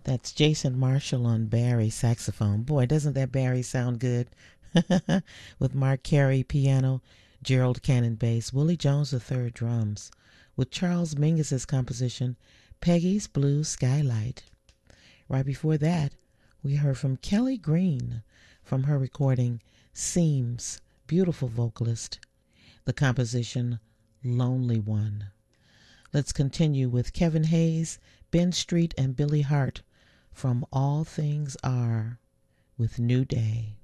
That's Jason Marshall on Barry saxophone. Boy, doesn't that Barry sound good? With Mark Carey piano, Gerald Cannon bass, Willie Jones III drums. With Charles Mingus's composition, Peggy's Blue Skylight. Right before that, we heard from Kelly Green from her recording Seams, beautiful vocalist. The composition Lonely One. Let's continue with Kevin Hayes, Ben Street, and Billy Hart from All Things Are with New Day.